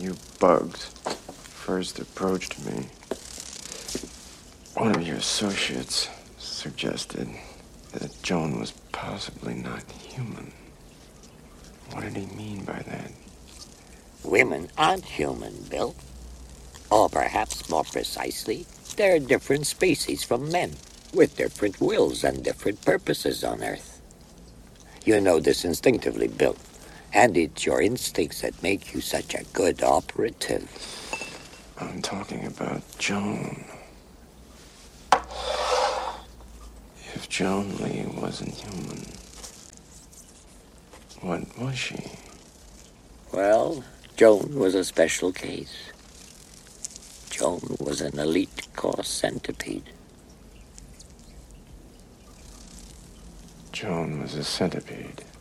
you bugs first approached me, one of your associates suggested that Joan was possibly not human. What did he mean by that? Women aren't human, Bill. Or perhaps more precisely, they're different species from men, with different wills and different purposes on Earth. You know this instinctively, Bill, and it's your instincts that make you such a good operative. I'm talking about Joan. If Joan Lee wasn't human, what was she? Well, Joan was a special case. Joan was an elite core centipede. Joan was a centipede.